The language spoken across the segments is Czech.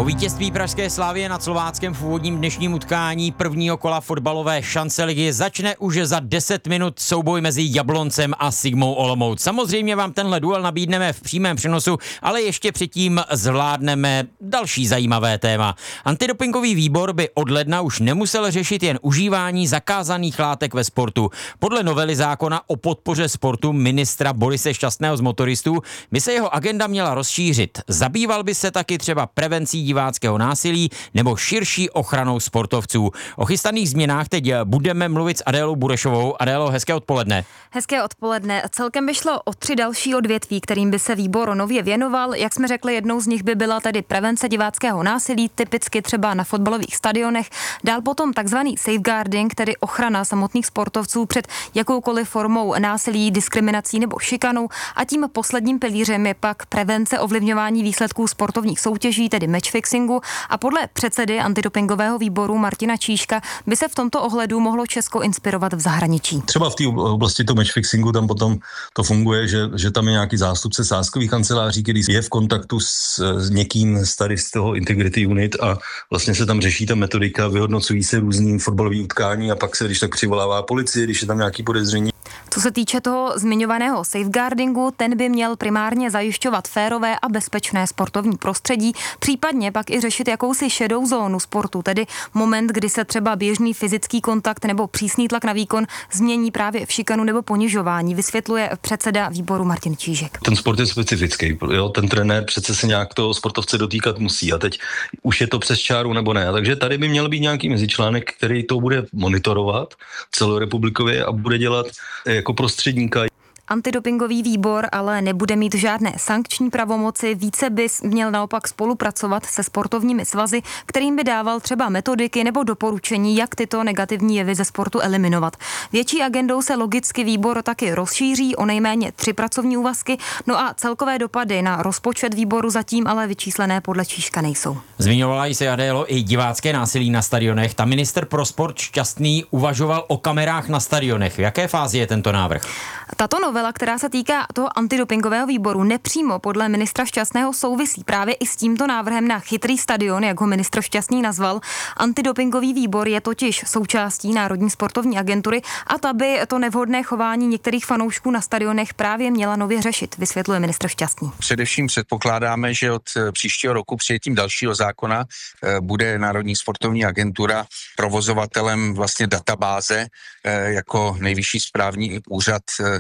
Po vítězství pražské Slavie nad Slováckem v úvodním dnešním utkání prvního kola fotbalové šance ligy začne už za 10 minut souboj mezi Jabloncem a Sigmou Olomouc. Samozřejmě vám tenhle duel nabídneme v přímém přenosu, ale ještě předtím zvládneme další zajímavé téma. Antidopingový výbor by od ledna už nemusel řešit jen užívání zakázaných látek ve sportu. Podle novely zákona o podpoře sportu ministra Borise Šťastného z Motoristů by se jeho agenda měla rozšířit. Zabýval by se taky třeba prevencí diváckého násilí nebo širší ochranou sportovců. O chystaných změnách teď budeme mluvit s Adélou Burešovou. Adélo, hezké odpoledne. Hezké odpoledne. Celkem by šlo o 3 další odvětví, kterým by se výbor nově věnoval. Jak jsme řekli, jednou z nich by byla tedy prevence diváckého násilí, typicky třeba na fotbalových stadionech. Dál potom takzvaný safeguarding, tedy ochrana samotných sportovců před jakoukoliv formou násilí, diskriminací nebo šikanou. A tím posledním pilířem je pak prevence ovlivňování výsledků sportovních soutěží, tedy matchfixingu. A podle předsedy antidopingového výboru Martina Čížka by se v tomto ohledu mohlo Česko inspirovat v zahraničí. Třeba v té oblasti toho matchfixingu tam potom to funguje, že tam je nějaký zástupce sázkových kanceláří, který je v kontaktu s někým z toho Integrity Unit a vlastně se tam řeší ta metodika, vyhodnocují se různý fotbalový utkání a pak se když tak přivolává policie, když je tam nějaký podezření. Co se týče toho zmiňovaného safeguardingu, ten by měl primárně zajišťovat férové a bezpečné sportovní prostředí, případně pak i řešit jakousi šedou zónu sportu, tedy moment, kdy se třeba běžný fyzický kontakt nebo přísný tlak na výkon změní právě v šikanu nebo ponižování, vysvětluje předseda výboru Martin Čížek. Ten sport je specifický, jo? Ten trenér přece se nějak toho sportovce dotýkat musí a teď už je to přes čáru nebo ne, takže tady by měl být nějaký mezičlánek, který to bude monitorovat celorepublikově a bude dělat jako prostředníka. Antidopingový výbor ale nebude mít žádné sankční pravomoci, více by měl naopak spolupracovat se sportovními svazy, kterým by dával třeba metodiky nebo doporučení, jak tyto negativní jevy ze sportu eliminovat. Větší agendou se logicky výbor taky rozšíří o nejméně 3 pracovní úvazky, no a celkové dopady na rozpočet výboru zatím ale vyčíslené podle Čížka nejsou. Zmiňovala se, Adélo, i divácké násilí na stadionech. Ta ministr pro sport Šťastný uvažoval o kamerách na stadionech. V jaké fázi je tento návrh? Tato novela, která se týká toho antidopingového výboru, nepřímo podle ministra Šťastného souvisí právě i s tímto návrhem na chytrý stadion, jak ho ministr Šťastný nazval. Antidopingový výbor je totiž součástí Národní sportovní agentury a ta by to nevhodné chování některých fanoušků na stadionech právě měla nově řešit, vysvětluje ministr Šťastný. Především předpokládáme, že od příštího roku přijetím dalšího zákona bude Národní sportovní agentura provozovatelem vlastně databáze jako nejvyšší správní úřad,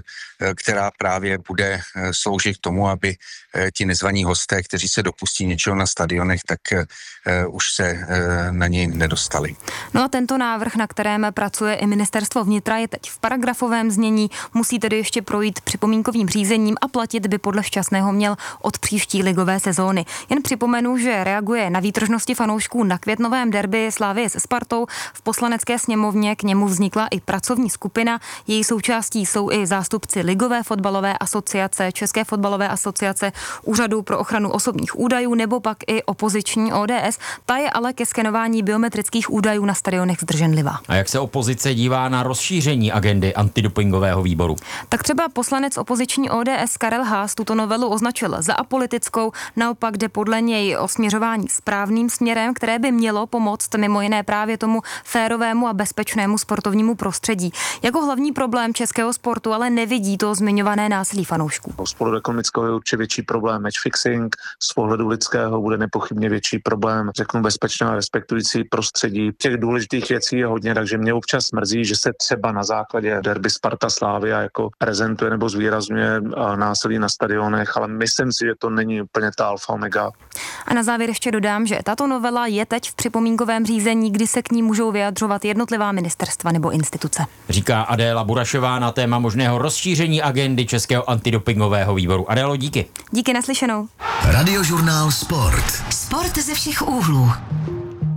která právě bude sloužit k tomu, aby ti nezvaní hosté, kteří se dopustí něčeho na stadionech, tak už se na něj nedostali. No a tento návrh, na kterém pracuje i ministerstvo vnitra, je teď v paragrafovém znění, musí tedy ještě projít připomínkovým řízením a platit by podle Šťastného měl od příští ligové sezóny. Jen připomenu, že reaguje na výtržnosti fanoušků na květnovém derby Slavie se Spartou. V Poslanecké sněmovně k němu vznikla i pracovní skupina. Její součástí jsou i zástupci Ligové fotbalové asociace, České fotbalové asociace, Úřadu pro ochranu osobních údajů nebo pak i opoziční ODS. Ta je ale ke skenování biometrických údajů na stadionech zdrženlivá. A jak se opozice dívá na rozšíření agendy antidopingového výboru? Tak třeba poslanec opoziční ODS Karel Haas tuto novelu označil za apolitickou, naopak jde podle něj o směřování správným směrem, které by mělo pomoct mimo jiné právě tomu férovému a bezpečnému sportovnímu prostředí. Jako hlavní problém českého sportu ale nevidí to zmiňované násilí fanoušků. Z pohledu ekonomického je určitě větší problém matchfixing, z pohledu lidského bude nepochybně větší problém, řeknu, bezpečné a respektující prostředí. Těch důležitých věcí je hodně, takže mě občas mrzí, že se třeba na základě derby Sparta Slavia jako prezentuje nebo zvýrazňuje násilí na stadionech, ale myslím si, že to není úplně ta alfa omega. A na závěr ještě dodám, že tato novela je teď v připomínkovém řízení, kdy se k ní můžou vyjadřovat jednotlivá ministerstva nebo instituce. Říká Adéla Burešová na téma možného rozšíření agendy Českého antidopingového výboru. Adélo, díky. Díky, naslyšenou. Radiožurnál Sport. Sport ze všech úhlů.